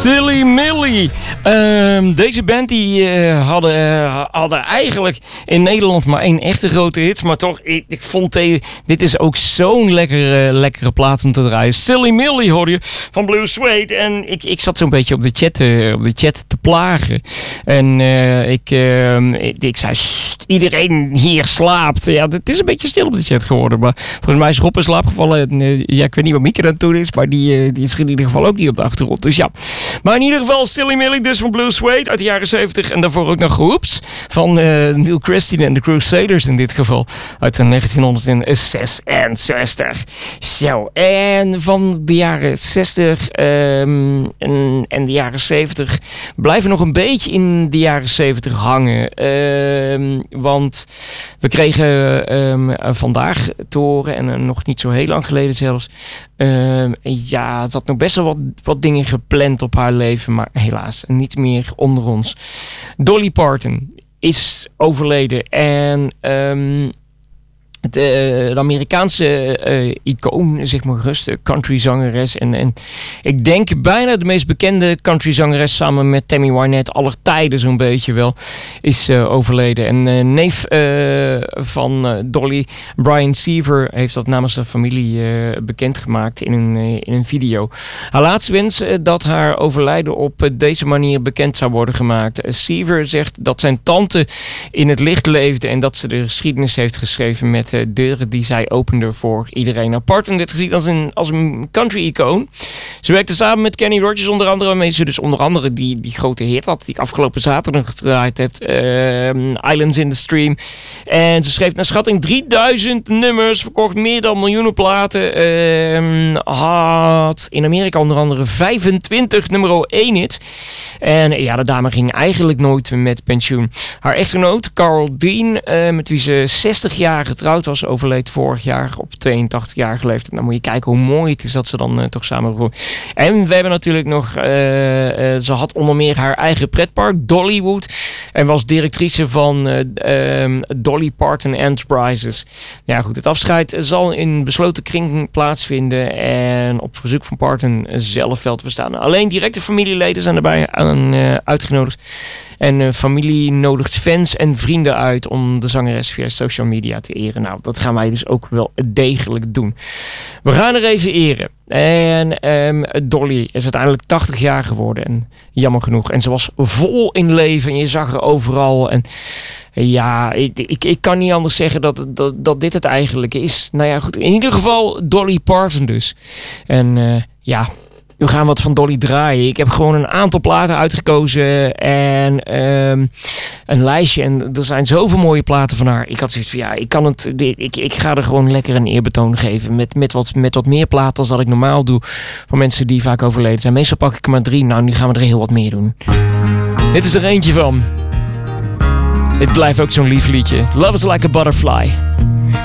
Silly Millie. Deze band die hadden eigenlijk in Nederland maar één echte grote hit. Maar toch, ik vond dit is ook zo'n lekkere plaat om te draaien. Silly Millie hoor je van Blue Suede. En ik zat zo'n beetje op de chat te plagen. En ik zei, iedereen hier slaapt. Ja, het is een beetje stil op de chat geworden. Maar volgens mij is Rob in slaap gevallen. En, ik weet niet wat Mieke aan het doen is. Maar die is in ieder geval ook niet op de achtergrond. Dus ja. Maar in ieder geval Silly Millie dus van Blue Suede uit de jaren 70. En daarvoor ook nog Hoops van Neil Christine en de Crusaders in dit geval. Uit 1966. Zo, en van de jaren 60 en de jaren 70 blijven nog een beetje in de jaren 70 hangen. Want we kregen vandaag te horen, en nog niet zo heel lang geleden zelfs, ja, het had nog best wel wat dingen gepland op haar leven, maar helaas niet meer onder ons. Dolly Parton is overleden en de Amerikaanse icoon, zeg maar gerust, countryzangeres. En ik denk bijna de meest bekende countryzangeres samen met Tammy Wynette aller tijden zo'n beetje wel, is overleden. En neef van Dolly, Brian Seaver, heeft dat namens de familie bekendgemaakt in een video. Haar laatste wens dat haar overlijden op deze manier bekend zou worden gemaakt. Seaver zegt dat zijn tante in het licht leefde en dat ze de geschiedenis heeft geschreven met deuren die zij opende voor iedereen apart. En dit gezien als een country-icoon. Ze werkte samen met Kenny Rogers onder andere, waarmee ze dus onder andere die grote hit had, die ik afgelopen zaterdag gedraaid heb. Islands in the Stream. En ze schreef naar schatting 3000 nummers, verkocht meer dan miljoenen platen. Had in Amerika onder andere 25 nummer 1 hits. En ja, de dame ging eigenlijk nooit met pensioen. Haar echtgenoot, Carl Dean, met wie ze 60 jaar getrouwd was, overleed vorig jaar op 82-jarige leeftijd. Dan moet je kijken hoe mooi het is dat ze dan toch samen begonnen. En we hebben natuurlijk nog, ze had onder meer haar eigen pretpark, Dollywood. En was directrice van Dolly Parton Enterprises. Ja goed, het afscheid zal in besloten kring plaatsvinden. En op verzoek van Parton zelf wel te verstaan. Alleen directe familieleden zijn erbij uitgenodigd. En familie nodigt fans en vrienden uit om de zangeres via social media te eren. Nou, dat gaan wij dus ook wel degelijk doen. We gaan er even eren. En Dolly is uiteindelijk 80 jaar geworden. En jammer genoeg. En ze was vol in leven. En je zag er overal. En ja, ik kan niet anders zeggen dat dit het eigenlijk is. Nou ja, goed. In ieder geval Dolly Parton dus. En ja... We gaan wat van Dolly draaien. Ik heb gewoon een aantal platen uitgekozen en een lijstje. En er zijn zoveel mooie platen van haar. Ik had zoiets van, ja, ik ga er gewoon lekker een eerbetoon geven. Met wat meer platen dan dat ik normaal doe. Van mensen die vaak overleden zijn. Meestal pak ik er maar 3. Nou, nu gaan we er heel wat meer doen. Dit is er eentje van. Dit blijft ook zo'n lief liedje. Love is like a butterfly.